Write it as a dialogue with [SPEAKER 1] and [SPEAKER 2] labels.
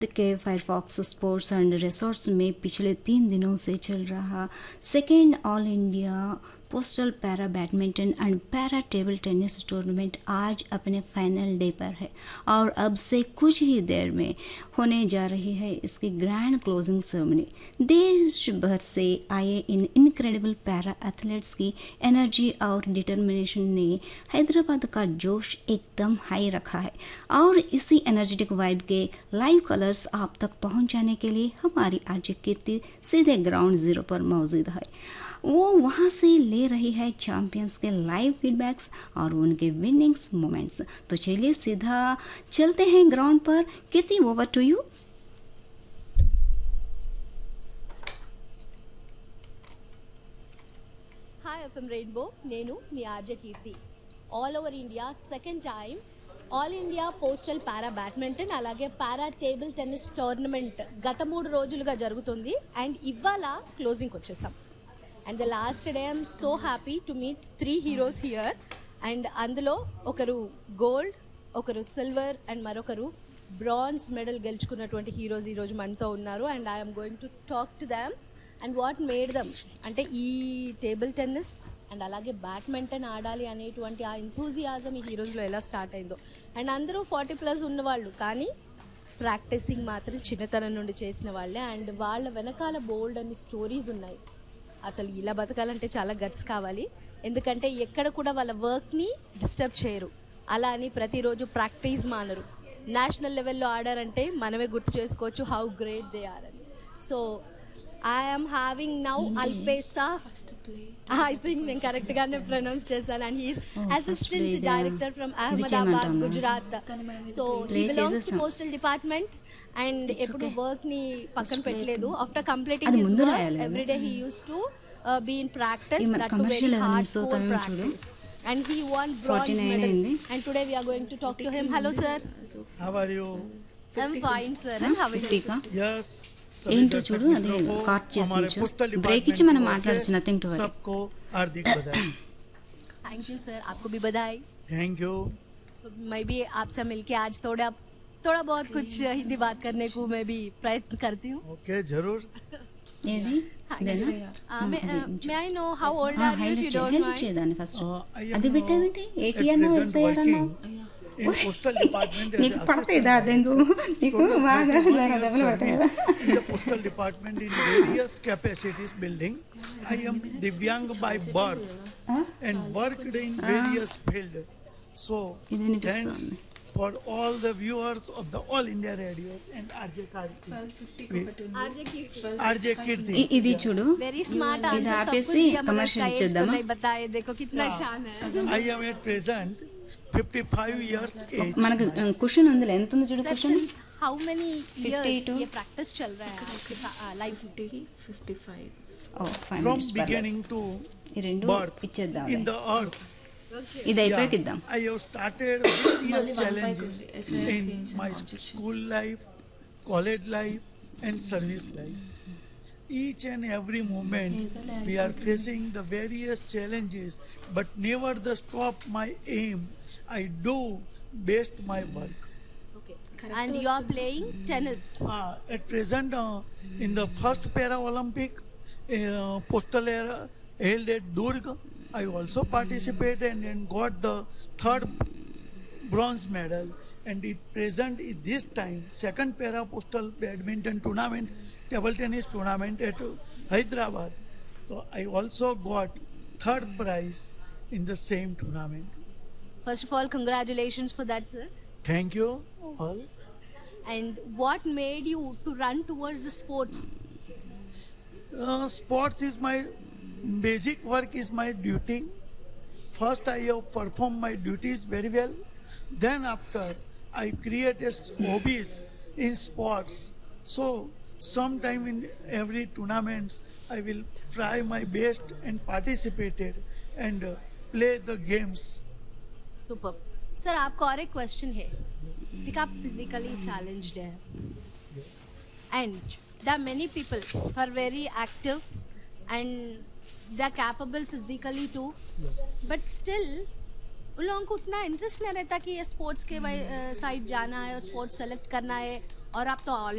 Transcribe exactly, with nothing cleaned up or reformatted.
[SPEAKER 1] के Firefox sports and resorts में पिछले तीन दिनों से चल रहा second all India postal para badminton and para table tennis tournament आज अपने फाइनल डे पर है और अब से कुछ ही देर में होने जा रही है इसकी ग्रैंड क्लोजिंग सेरेमनी। देश भर से आए इन इनक्रेडिबल पैरा एथलीट्स की एनर्जी और डिटर्मिनेशन ने हैदराबाद का जोश एकदम हाई रखा है और इसी एनर्जेटिक वाइब के लाइव कलर्स आप तक पहुंचाने के लिए हमारी आरजे कीर्ति सीधे ग्राउंड जीरो पर मौजूद है। वो वहाँ से ले रही है चैंपियंस के लाइव फीडबैक्स और उनके विनिंग्स मोमेंट्स। तो चलिए सीधा चलते हैं ग्राउंड पर। कीर्ति, over to you.
[SPEAKER 2] Hi FM rainbow, నేను మీ ఆర్జే కీర్తి. All over India second time all India postal పారా బ్యాడ్మింటన్ అలాగే పారా టేబుల్ టెన్నిస్ టోర్నమెంట్ గత మూడు రోజులుగా జరుగుతుంది అండ్ ఇవాళ క్లోజింగ్కి వచ్చేసాం. And the last day I'm so happy to meet three heroes here. And అందులో ఒకరు గోల్డ్, ఒకరు సిల్వర్ అండ్ మరొకరు బ్రాంజ్ మెడల్ గెలుచుకున్నటువంటి హీరోస్ ఈరోజు మనతో ఉన్నారు. And I'm going to talk to Dham and what made dum, అంటే ఈ టేబుల్ టెన్నిస్ అండ్ అలాగే బ్యాడ్మింటన్ ఆడాలి అనేటువంటి ఆ ఎంతూజియాజం ఈ హీరోస్లో ఎలా స్టార్ట్ అయిందో. అండ్ అందరూ ఫార్టీ ప్లస్ ఉన్నవాళ్ళు, కానీ ప్రాక్టీసింగ్ మాత్రం చిన్నతనం నుండి చేసిన వాళ్ళే. అండ్ వాళ్ళ వెనకాల బోల్డ్ అన్ని స్టోరీస్ ఉన్నాయి. అసలు ఇలా బతకాలంటే చాలా గట్స్ కావాలి, ఎందుకంటే ఎక్కడ కూడా వాళ్ళ వర్క్ని డిస్టర్బ్ చేయరు. అలా అని ప్రతిరోజు ప్రాక్టీస్ మానరు. నేషనల్ లెవెల్లో ఆడారంటే మనమే గుర్తు చేసుకోవచ్చు హౌ గ్రేట్ దే ఆర్ అని. So I am having now అల్పేసా, I think నేను కరెక్ట్గానే ప్రొనౌన్స్ చేశాను. And he's assistant director from Ahmedabad, Gujarat. So he belongs to postal department and ఎప్పుడు వర్క్ ని పక్కన పెట్టలేదు. After completing his work everyday he use to be in practice, that to very hard core practice. And he won bronze medal. And today we are going to talk to him. Hello sir.
[SPEAKER 3] How are you?
[SPEAKER 2] I'm fine sir. And how are you?
[SPEAKER 3] Yes.
[SPEAKER 1] ఏంటో చూడు, అది cot చేసి break ఇచ్చి మనం మాట్లాడచ్చు. Nothing to worry.
[SPEAKER 3] सबको हार्दिक बधाई.
[SPEAKER 2] Thank you sir. आपको भी बधाई.
[SPEAKER 3] Thank you.
[SPEAKER 2] So मैं भी आपसे मिलके आज थोड़ा थोड़ा बहुत कुछ हिंदी बात करने को मैं भी प्रयत्न करती हूँ.
[SPEAKER 3] Okay, जरूर.
[SPEAKER 1] ఏది
[SPEAKER 2] may I know how old are you, if you don't mind.
[SPEAKER 1] చేదాన్ని first అది పెట్టావేంటి? ఎయిటీ అన్నా ఎస్ఐ అన్నా
[SPEAKER 3] In postal department,
[SPEAKER 1] నీకు పడతాయిదా? అదెందుకు నీకు బాగా డబ్బులు పడతాయి కదా.
[SPEAKER 3] In the postal department in various capacities building, I am Divyang by birth and worked in various field. So thanks for all the viewers of the All India Radios and R J Kirti. R J Kirti.
[SPEAKER 1] ఇది చూడు,
[SPEAKER 2] very smart
[SPEAKER 1] ఇది ఆపేసి commercial ఇచ్చేద్దామా?
[SPEAKER 2] बताए देखो कितना शान है.
[SPEAKER 3] I am at present fifty-five years age.
[SPEAKER 1] మనకు క్వశ్చన్ ఉంది, ఎంత ఉంది చూడు క్వశ్చన్.
[SPEAKER 2] हाउ मेनी इयर्स ये प्रैक्टिस चल रहा है आपके life
[SPEAKER 4] fifty-five.
[SPEAKER 1] Oh fine.
[SPEAKER 3] From beginning to
[SPEAKER 1] ఈ రెండు
[SPEAKER 3] birth
[SPEAKER 1] ఇచ్చేద్దాం.
[SPEAKER 3] in the earth.
[SPEAKER 1] ఇది అయిపోయాక ఇద్దాం.
[SPEAKER 3] I have started various challenges in my school life, college life and service life. Each and every moment we are facing the various challenges, but never the stop my aim. I do best my work.
[SPEAKER 2] okay. And you are playing tennis.
[SPEAKER 3] Uh, at present uh, in the first Para Olympic uh, postal era held at Durg, I also participated and got the third bronze medal. And at present at this time second Para postal badminton tournament, table tennis tournament at Hyderabad. So I also got third prize in the same tournament.
[SPEAKER 2] First of all, congratulations for that sir.
[SPEAKER 3] Thank you all.
[SPEAKER 2] And what made you to run towards the sports?
[SPEAKER 3] Uh, sports is my basic work, is my duty. First I have performed my duties very well. Then after I created hobbies in sports. So sometime in every tournaments I will try my best and participated and uh, play the games.
[SPEAKER 2] Super. Sir आपको और एक question है. देखिए आप physically challenged है and there are many people who are very active and they are capable physically to, but still उन लोगों को उतना इंटरेस्ट नहीं रहता कि ये स्पोर्ट्स के साइड जाना है और स्पोर्ट्स सेलेक्ट करना है और आप तो ऑल